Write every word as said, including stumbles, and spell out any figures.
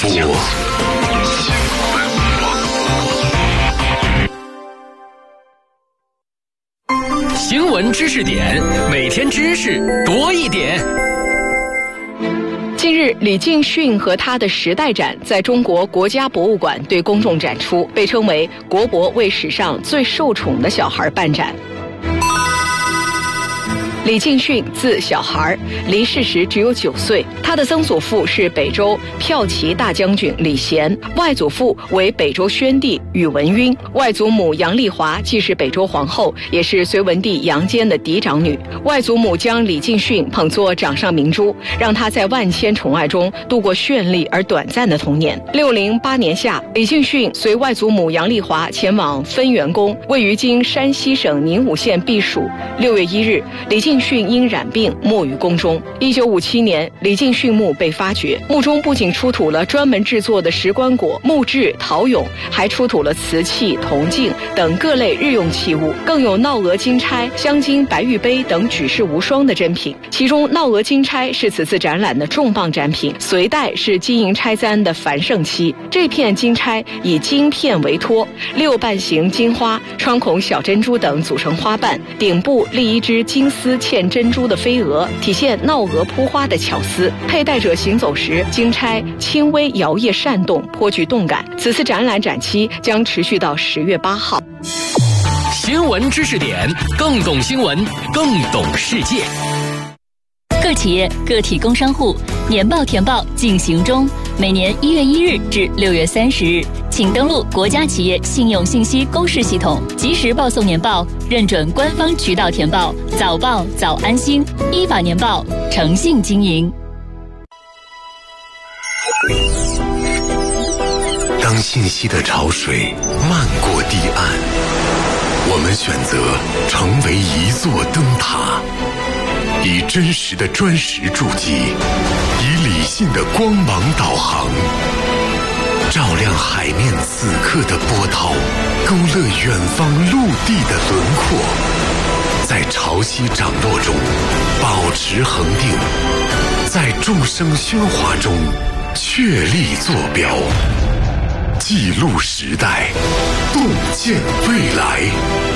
播。 新闻知识点，每天知识多一点。 近日，李敬训和他的时代展在中国国家博物馆对公众展出，被称为国博为史上最受宠的小孩办展。李敬训字小孩，离世时只有九岁。他的曾祖父是北周骠骑大将军李贤，外祖父为北周宣帝宇文赟，外祖母杨丽华既是北周皇后，也是隋文帝杨坚的嫡长女。外祖母将李敬训捧作掌上明珠，让他在万千宠爱中度过绚丽而短暂的童年。六零八年夏，李敬训随外祖母杨丽华前往分园宫，位于今山西省宁武县避暑。六月一日，李敬训因染病没于宫中。一九五七年，李敬训墓被发掘，墓中不仅出土了专门制作的石棺椁、木质陶俑，还出土了瓷器、铜镜等各类日用器物，更有闹额金钗、镶金白玉杯等举世无双的珍品。其中闹额金钗是此次展览的重磅展品，隋代是金银钗簪的繁盛期。这片金钗以金片为托，六瓣形金花、穿孔小珍珠等组成花瓣，顶部立一只金丝嵌珍珠的飞蛾，体现闹蛾扑花的巧思。佩戴者行走时，金钗轻微摇曳扇动，颇具动感。此次展览展期将持续到十月八号。 新闻知识点，更懂新闻，更懂世界。 各企业、个体工商户年报填报进行中，每年一月一日至六月三十日，请登录国家企业信用信息公示系统，及时报送年报，认准官方渠道填报，早报早安心，依法年报，诚信经营。 当信息的潮水漫过堤岸，我们选择成为一座灯塔，以真实的砖石筑基，以理性的光芒导航，照亮海面此刻的波涛，勾勒远方陆地的轮廓，在潮汐涨落中保持恒定，在众生喧哗中确立坐标，记录时代，洞见未来。